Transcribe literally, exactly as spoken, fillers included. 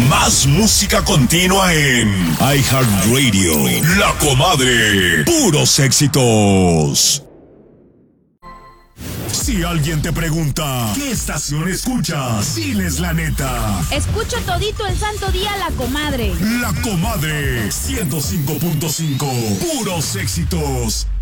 Más música continua en iHeartRadio. La Comadre. Puros éxitos. Si alguien te pregunta, ¿qué estación escuchas? Diles la neta. Escucho todito el santo día La Comadre. La Comadre, ciento cinco punto cinco. Puros éxitos.